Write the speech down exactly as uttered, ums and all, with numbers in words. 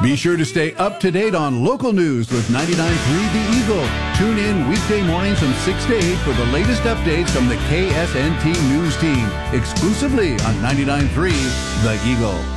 Be sure to stay up to date on local news with ninety-nine point three The Eagle. Tune in weekday mornings from six to eight for the latest updates from the K S N T News team, exclusively on ninety-nine point three The Eagle.